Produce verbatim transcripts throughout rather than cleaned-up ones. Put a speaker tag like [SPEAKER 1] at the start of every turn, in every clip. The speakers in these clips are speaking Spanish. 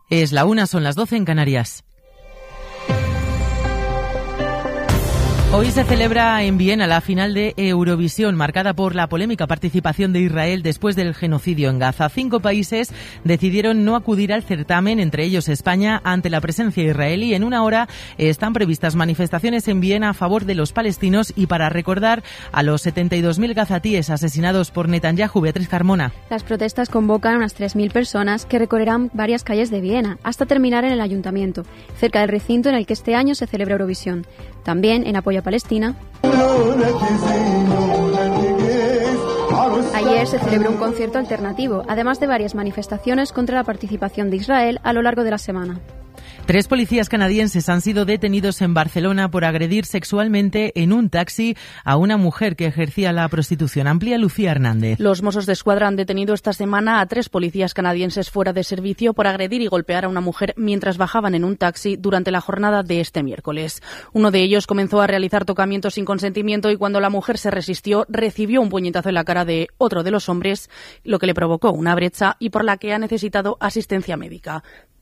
[SPEAKER 1] Es la una, son las doce en Canarias. Hoy se celebra en Viena la final de Eurovisión, marcada por la polémica participación de Israel después del genocidio en Gaza. Cinco países decidieron no acudir al certamen, entre ellos España, ante la presencia israelí. En una hora están previstas manifestaciones en Viena a favor de los palestinos y para recordar a los setenta y dos mil gazatíes asesinados por Netanyahu. Beatriz Carmona.
[SPEAKER 2] Las protestas convocan a unas tres mil personas que recorrerán varias calles de Viena hasta terminar en el ayuntamiento, cerca del recinto en el que este año se celebra Eurovisión. También en apoyo a Palestina. Ayer se celebró un concierto alternativo, además de varias manifestaciones contra la participación de Israel a lo largo de la semana.
[SPEAKER 1] Tres policías canadienses han sido detenidos en Barcelona por agredir sexualmente en un taxi a una mujer que ejercía la prostitución. Amplía Lucía Hernández.
[SPEAKER 3] Los Mossos d'Esquadra han detenido esta semana a tres policías canadienses fuera de servicio por agredir y golpear a una mujer mientras bajaban en un taxi durante la jornada de este miércoles. Uno de ellos comenzó a realizar tocamientos sin consentimiento y cuando la mujer se resistió recibió un puñetazo en la cara de otro de los hombres, lo que le provocó una brecha y por la que ha necesitado asistencia médica.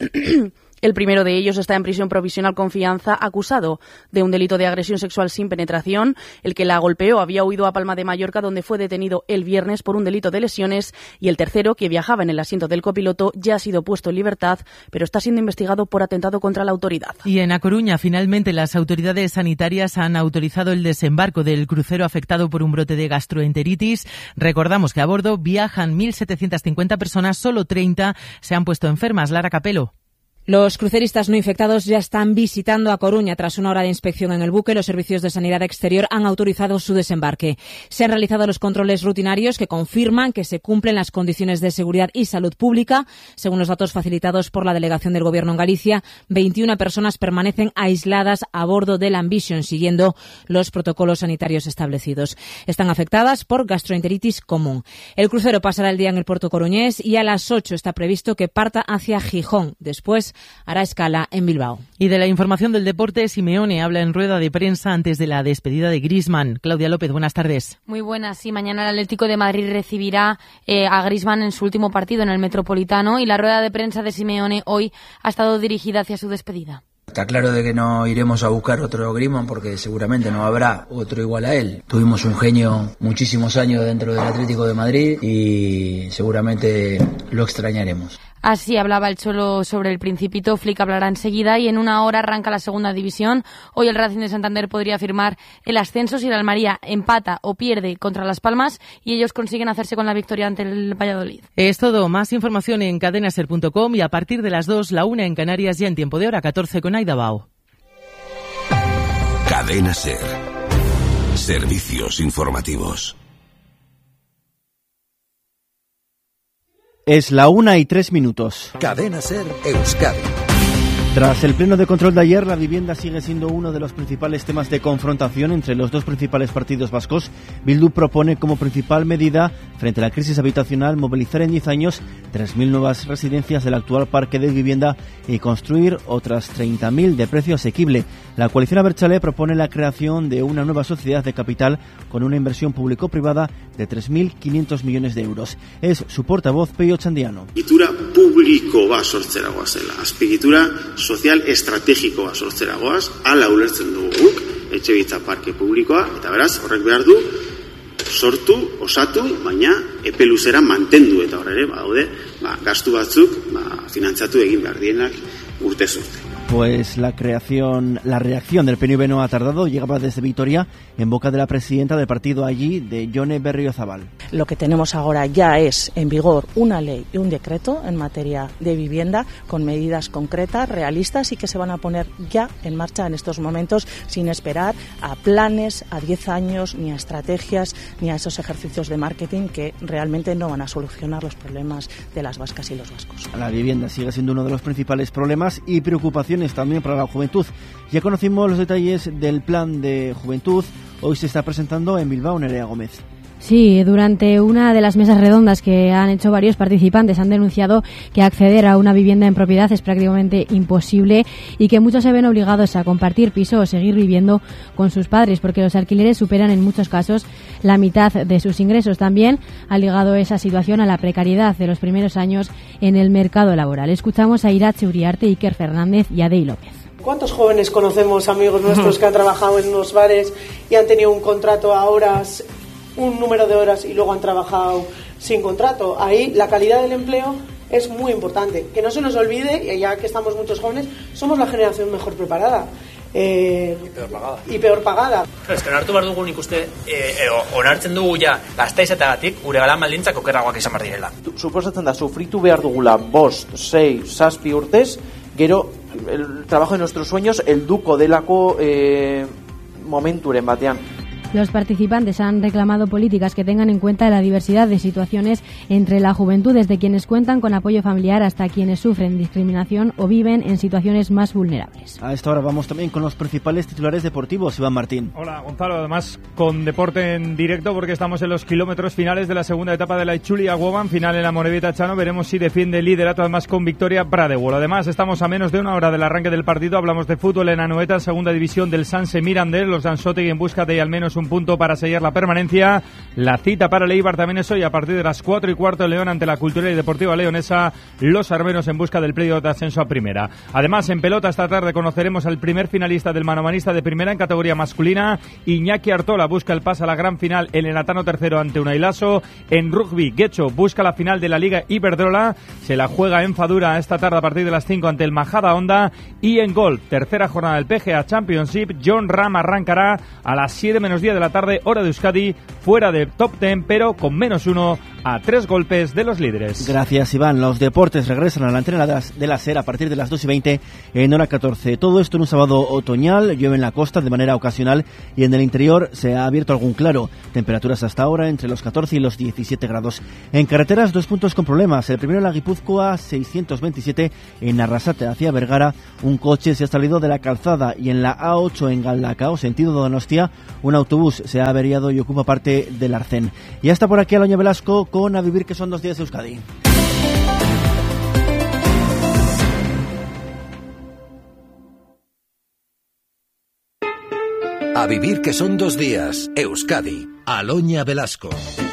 [SPEAKER 3] El primero de ellos está en prisión provisional con fianza, acusado de un delito de agresión sexual sin penetración. El que la golpeó había huido a Palma de Mallorca, donde fue detenido el viernes por un delito de lesiones. Y el tercero, que viajaba en el asiento del copiloto, ya ha sido puesto en libertad, pero está siendo investigado por atentado contra la autoridad.
[SPEAKER 1] Y en A Coruña, finalmente, las autoridades sanitarias han autorizado el desembarco del crucero afectado por un brote de gastroenteritis. Recordamos que a bordo viajan mil setecientas cincuenta personas, solo treinta se han puesto enfermas. Lara Capelo.
[SPEAKER 4] Los cruceristas no infectados ya están visitando A Coruña. Tras una hora de inspección en el buque, los servicios de sanidad exterior han autorizado su desembarque. Se han realizado los controles rutinarios que confirman que se cumplen las condiciones de seguridad y salud pública. Según los datos facilitados por la delegación del Gobierno en Galicia, veintiuna personas permanecen aisladas a bordo del Ambition, siguiendo los protocolos sanitarios establecidos. Están afectadas por gastroenteritis común. El crucero pasará el día en el puerto coruñés y a las ocho está previsto que parta hacia Gijón. Después hará escala en Bilbao.
[SPEAKER 1] Y de la información del deporte, Simeone habla en rueda de prensa antes de la despedida de Griezmann. Claudia López, buenas tardes.
[SPEAKER 5] Muy buenas. Sí, mañana el Atlético de Madrid recibirá eh, a Griezmann en su último partido en el Metropolitano y la rueda de prensa de Simeone hoy ha estado dirigida hacia su despedida.
[SPEAKER 6] Está claro de que no iremos a buscar otro Griezmann porque seguramente no habrá otro igual a él. Tuvimos un genio muchísimos años dentro del Atlético de Madrid y seguramente lo extrañaremos.
[SPEAKER 5] Así hablaba el Cholo sobre el Principito. Flick hablará enseguida y en una hora arranca la segunda división. Hoy el Racing de Santander podría firmar el ascenso si el Almería empata o pierde contra Las Palmas y ellos consiguen hacerse con la victoria ante el Valladolid.
[SPEAKER 1] Es todo. Más información en cadena ser punto com y a partir de las dos, la una en Canarias, ya en tiempo de hora catorce con Aida Bao.
[SPEAKER 7] Cadena Ser. Servicios informativos.
[SPEAKER 8] Es la una y tres minutos.
[SPEAKER 7] Cadena Ser Euskadi.
[SPEAKER 8] Tras el pleno de control de ayer, la vivienda sigue siendo uno de los principales temas de confrontación entre los dos principales partidos vascos. Bildu propone como principal medida frente a la crisis habitacional movilizar en diez años tres mil nuevas residencias del actual parque de vivienda y construir otras treinta mil de precio asequible. La coalición Abertzale propone la creación de una nueva sociedad de capital con una inversión público-privada de tres mil quinientos millones de euros. Es su portavoz, Peio Txandiano.
[SPEAKER 9] Egitura publiko bat sortzera goazela. Azpiegitura sozial estrategiko bat sortzera goaz, ala ulertzen dugu guk, etxebizitza parke publikoa, eta beraz, horrek behar du, sortu, osatu, baina epe luzera mantendu, eta horre, badaude, ba, gastu batzuk, ba, finantzatu egin behar dienak urte urte.
[SPEAKER 8] Pues la creación, la reacción del P N V no ha tardado, llegaba desde Vitoria en boca de la presidenta del partido allí, de Jone Berriozabal.
[SPEAKER 10] Lo que tenemos ahora ya es en vigor una ley y un decreto en materia de vivienda con medidas concretas, realistas y que se van a poner ya en marcha en estos momentos sin esperar a planes a diez años, ni a estrategias, ni a esos ejercicios de marketing que realmente no van a solucionar los problemas de las vascas y los vascos.
[SPEAKER 8] La vivienda sigue siendo uno de los principales problemas y preocupaciones también para la juventud. Ya conocimos los detalles del plan de juventud. Hoy se está presentando en Bilbao, Nerea Gómez.
[SPEAKER 11] Sí, durante una de las mesas redondas que han hecho varios participantes han denunciado que acceder a una vivienda en propiedad es prácticamente imposible y que muchos se ven obligados a compartir piso o seguir viviendo con sus padres porque los alquileres superan en muchos casos la mitad de sus ingresos. También ha ligado esa situación a la precariedad de los primeros años en el mercado laboral. Escuchamos a Iratxe Uriarte, Iker Fernández y a Adey López.
[SPEAKER 12] ¿Cuántos jóvenes conocemos, amigos nuestros, que han trabajado en unos bares y han tenido un contrato a horas, un número de horas y luego han trabajado sin contrato? Ahí la calidad del empleo es muy importante. Que no se nos olvide, y ya que estamos muchos jóvenes, somos la generación mejor preparada. Eh,
[SPEAKER 13] y peor pagada.
[SPEAKER 12] Y peor pagada.
[SPEAKER 13] Ez que onartu behar dugu nik uste, eh, eh, onartzen dugu ja gazta izateagatik gure lan baldintzak okerragoak izan behar direla.
[SPEAKER 14] Suposatzen da, sufritu behar dugula bost, sei, zazpi urtez, gero el trabajo de nuestros sueños helduko delako eh, momenturen batean.
[SPEAKER 11] Los participantes han reclamado políticas que tengan en cuenta la diversidad de situaciones entre la juventud, desde quienes cuentan con apoyo familiar hasta quienes sufren discriminación o viven en situaciones más vulnerables.
[SPEAKER 8] A esta hora vamos también con los principales titulares deportivos. Iván Martín.
[SPEAKER 15] Hola, Gonzalo. Además, con deporte en directo porque estamos en los kilómetros finales de la segunda etapa de la Itzulia-Woban, final en la Morevieta Chano. Veremos si defiende el liderato, además con victoria Pradewol. Además, estamos a menos de una hora del arranque del partido. Hablamos de fútbol en Anoeta, segunda división del Sanse Mirandés. Los Dansotegui en busca de al menos un punto para sellar la permanencia. La cita para el Eibar también es hoy a partir de las cuatro y cuarto. León ante la Cultural y Deportiva Leonesa. Los armeros en busca del playoff de ascenso a primera. Además, en pelota esta tarde conoceremos al primer finalista del manomanista de primera en categoría masculina. Iñaki Artola busca el pase a la gran final en el Atano tercero ante Unai Laso. En rugby, Guecho busca la final de la Liga Iberdrola. Se la juega en Fadura esta tarde a partir de las cinco ante el Majada Honda. Y en golf, tercera jornada del P G A Championship. John Ram arrancará a las siete menos diez de la tarde, hora de Euskadi, fuera de top diez, pero con menos uno a tres golpes de los líderes.
[SPEAKER 8] Gracias, Iván. Los deportes regresan a la antena de la SER a partir de las dos y veinte en hora catorce. Todo esto en un sábado otoñal. Llueve en la costa de manera ocasional y en el interior se ha abierto algún claro. Temperaturas hasta ahora entre los catorce y los diecisiete grados. En carreteras, dos puntos con problemas. El primero en la Guipúzcoa seiscientos veintisiete en Arrasate hacia Vergara. Un coche se ha salido de la calzada, y en la A ocho en Galdacao, sentido Donostia, un autobús se ha averiado y ocupa parte del arcén. Y hasta por aquí Aloña Velasco con A Vivir, que son dos días de Euskadi.
[SPEAKER 7] A Vivir, que son dos días, Euskadi. Aloña Velasco.